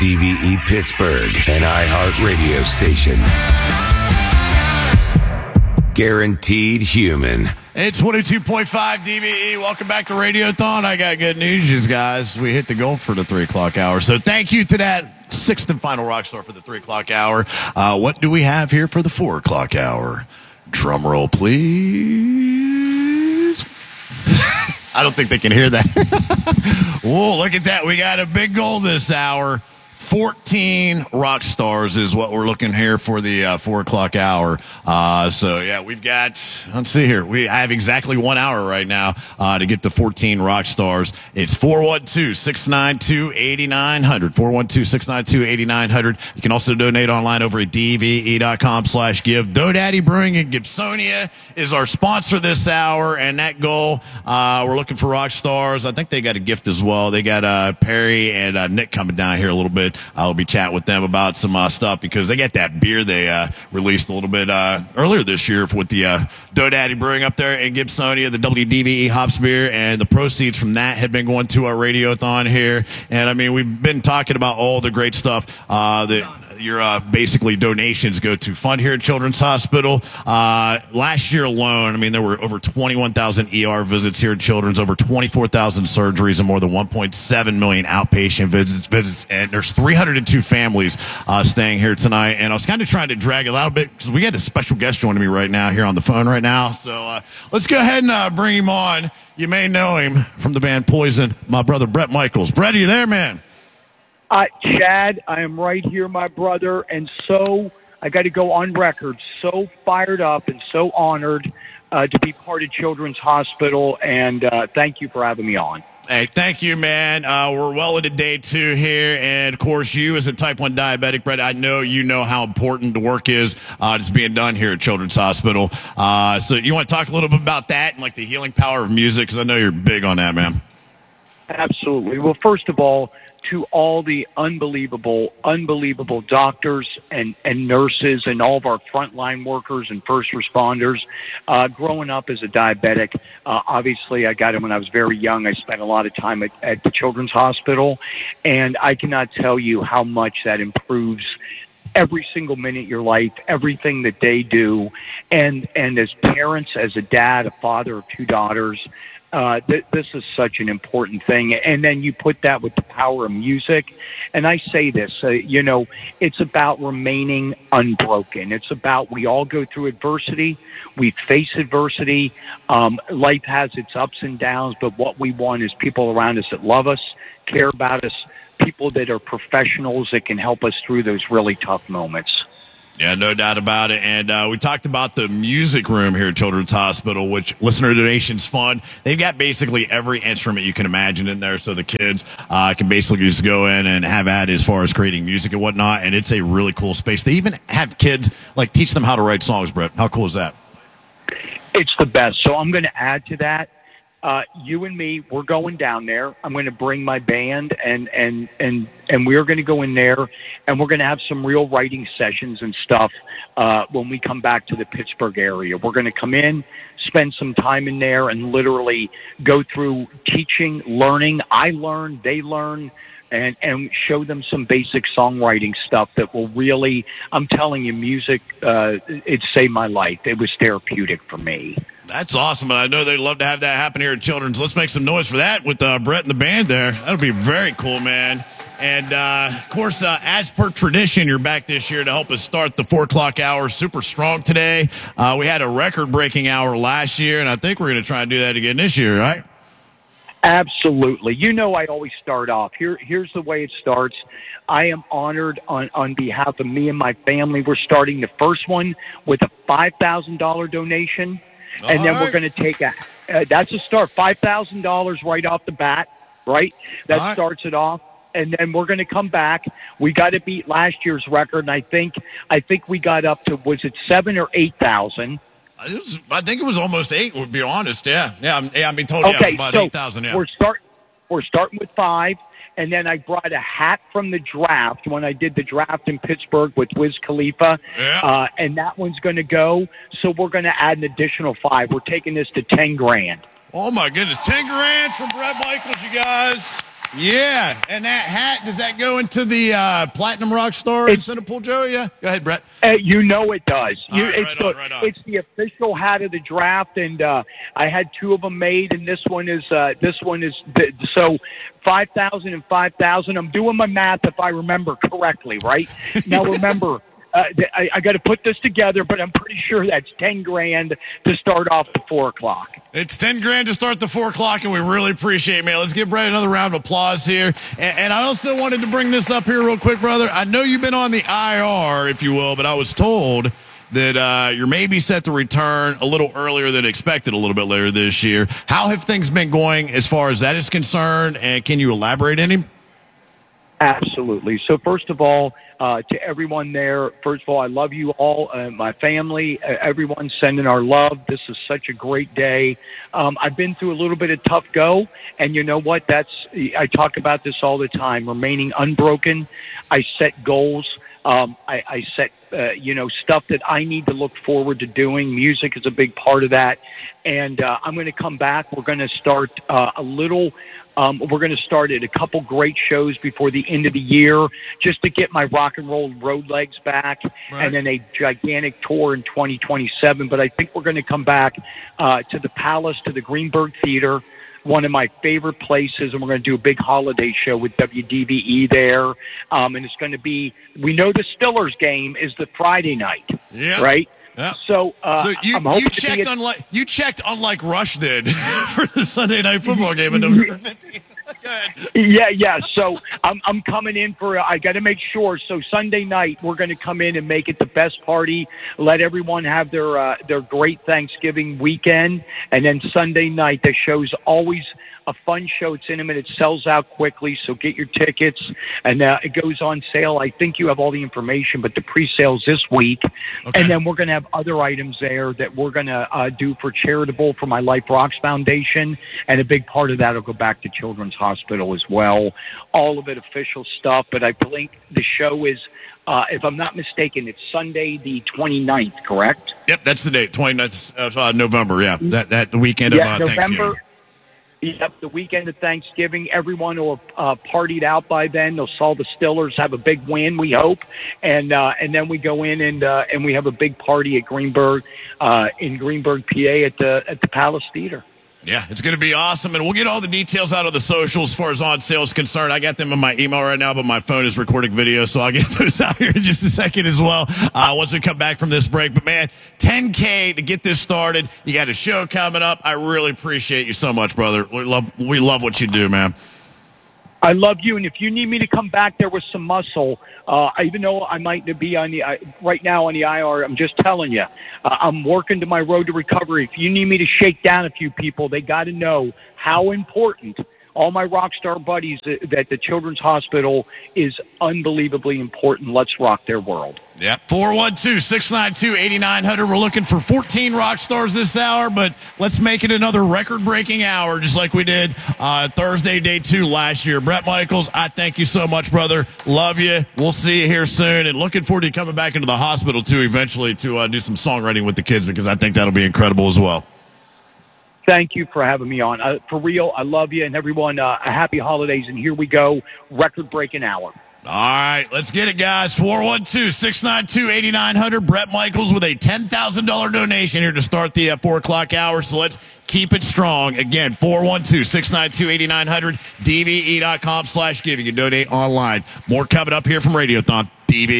DVE Pittsburgh, an iHeart radio station. Guaranteed human. It's 22.5 DVE. Welcome back to Radiothon. I got good news, guys. We hit the goal for the 3 o'clock hour. So thank you to that sixth and final rock star for the 3 o'clock hour. What do we have here for the 4 o'clock hour? Drum roll, please. I don't think they can hear that. Whoa, look at that. We got a big goal this hour. 14 rock stars is what we're looking here for the 4 o'clock hour. We've got, let's see here. I have exactly 1 hour right now to get to 14 rock stars. It's 412-692-8900. 412-692-8900. You can also donate online over at dve.com/give. DoDaddy Brewing in Gibsonia is our sponsor this hour, and that goal, we're looking for rock stars. I think they got a gift as well. They got Perry and Nick coming down here a little bit. I'll be chatting with them about some stuff because they got that beer they released a little bit earlier this year with the DoDaddy Brewing up there in Gibsonia, the WDVE Hops beer, and the proceeds from that have been going to our Radiothon here. And, I mean, we've been talking about all the great stuff that your basically donations go to fund here at Children's Hospital. Last year alone, I mean, there were over 21,000 ER visits here at Children's, over 24,000 surgeries, and more than 1.7 million outpatient visits. And there's 302 families staying here tonight. And I was kind of trying to drag it a little bit because we got a special guest joining me right now here on the phone right now. So let's go ahead and bring him on. You may know him from the band Poison, my brother Bret Michaels. Bret, are you there, man? Chad, I am right here, my brother, and so I got to go on record, so fired up and so honored to be part of Children's Hospital, and thank you for having me on. Hey, thank you, man. We're well into day 2 here, and, of course, you as a type 1 diabetic, Bret, I know you know how important the work is that's being done here at Children's Hospital. So you want to talk a little bit about that and, like, the healing power of music, because I know you're big on that, man. Absolutely. Well, first of all, to all the unbelievable doctors and nurses and all of our frontline workers and first responders. Growing up as a diabetic, obviously I got it when I was very young. I spent a lot of time at the Children's Hospital, and I cannot tell you how much that improves every single minute of your life, everything that they do. And as parents, as a dad, a father of 2 daughters, this is such an important thing. And then you put that with the power of music. And I say this, it's about remaining unbroken. It's about, we all go through adversity. We face adversity. Life has its ups and downs, but what we want is people around us that love us, care about us, people that are professionals that can help us through those really tough moments. Yeah, no doubt about it. And we talked about the music room here at Children's Hospital, which listener donations fund. They've got basically every instrument you can imagine in there, so the kids can basically just go in and have at it as far as creating music and whatnot. And it's a really cool space. They even have kids, like, teach them how to write songs, Bret. How cool is that? It's the best. So I'm going to add to that. You and me, we're going down there. I'm going to bring my band, and we're going to go in there, and we're going to have some real writing sessions and stuff when we come back to the Pittsburgh area. We're going to come in, spend some time in there, and literally go through teaching, learning. I learn, they learn, and show them some basic songwriting stuff that will really, I'm telling you, music, it saved my life. It was therapeutic for me. That's awesome, and I know they'd love to have that happen here at Children's. Let's make some noise for that with Bret and the band there. That'll be very cool, man. And, of course, as per tradition, you're back this year to help us start the 4 o'clock hour super strong today. We had a record-breaking hour last year, and I think we're going to try and do that again this year, right? Absolutely. I always start off. Here's the way it starts. I am honored on behalf of me and my family. We're starting the first one with a $5,000 donation. And then we're going to take that's a start, $5,000 right off the bat, right? That starts it off. And then we're going to come back. We got to beat last year's record. And I think we got up to, was it 7,000 or 8,000? I think it was almost 8, to be honest. Yeah. I'm being told, it was about 8,000. Yeah. We're starting with 5. And then I brought a hat from the draft when I did the draft in Pittsburgh with Wiz Khalifa. Yeah. And that one's going to go. So we're going to add an additional 5. We're taking this to $10,000. Oh, my goodness. $10,000 from Bret Michaels, you guys. Yeah, and that hat, does that go into the Platinum Rockstar Incentive Pool, Joe? Yeah. Go ahead, Brett. You know it does. Right on. It's the official hat of the draft, and I had 2 of them made, and this one is so 5,000 and 5,000. I'm doing my math if I remember correctly, right? Now remember. I got to put this together, but I'm pretty sure that's $10,000 to start off the 4 o'clock. It's $10,000 to start the 4 o'clock, and we really appreciate it, man. Let's give Brett another round of applause here. And I also wanted to bring this up here real quick, brother. I know you've been on the IR, if you will, but I was told that you're maybe set to return a little earlier than expected, a little bit later this year. How have things been going as far as that is concerned, and can you elaborate any? Absolutely. So first of all, to everyone there, first of all, I love you all, my family, everyone sending our love. This is such a great day. I've been through a little bit of tough go, and you know what? I talk about this all the time, remaining unbroken. I set goals. I set, stuff that I need to look forward to doing. Music is a big part of that. And I'm going to come back. We're going to start we're going to start at a couple great shows before the end of the year just to get my rock and roll road legs back, right. And then a gigantic tour in 2027. But I think we're going to come back to the Palace, to the Greenberg Theater, one of my favorite places, and we're going to do a big holiday show with WDVE there. And it's going to be, we know the Stillers game is the Friday night, right? Yeah. So you checked unlike Rush did for the Sunday Night Football game on November 15th. Yeah. So I'm coming in for. I got to make sure. So Sunday night we're going to come in and make it the best party. Let everyone have their great Thanksgiving weekend, and then Sunday night the show's always a fun show. It's intimate. It sells out quickly, so get your tickets. And it goes on sale. I think you have all the information, but the pre-sale's this week. Okay. And then we're going to have other items there that we're going to do for charitable for My Life Rocks Foundation. And a big part of that will go back to Children's Hospital as well. All of it official stuff. But I think the show is, if I'm not mistaken, it's Sunday the 29th, correct? Yep, that's the date, 29th of November, yeah. That the weekend of Thanksgiving. Yep, the weekend of Thanksgiving. Everyone will have partied out by then. They'll saw the Stillers have a big win, we hope, and then we go in and we have a big party at Greenberg, in Greenberg, PA, at the Palace Theater. Yeah, it's going to be awesome, and we'll get all the details out of the socials as far as on sale is concerned. I got them in my email right now, but my phone is recording video, so I'll get those out here in just a second as well once we come back from this break. But, man, $10,000 to get this started. You got a show coming up. I really appreciate you so much, brother. We love what you do, man. I love you, and if you need me to come back there with some muscle, even though I might be on right now on the IR, I'm just telling you, I'm working to my road to recovery. If you need me to shake down a few people, they got to know how important all my rock star buddies that the Children's Hospital is unbelievably important. Let's rock their world. Yeah, 412-692-8900. We're looking for 14 rock stars this hour, but let's make it another record-breaking hour, just like we did Thursday, day 2 last year. Bret Michaels, I thank you so much, brother. Love you. We'll see you here soon, and looking forward to you coming back into the hospital, too, eventually to do some songwriting with the kids, because I think that'll be incredible as well. Thank you for having me on. For real, I love you, and everyone, a happy holidays, and here we go, record-breaking hour. All right, let's get it, guys. 412-692-8900. Bret Michaels with a $10,000 donation here to start the 4 o'clock hour, so let's keep it strong. Again, 412-692-8900, dve.com/give. You can donate online. More coming up here from Radiothon. DV.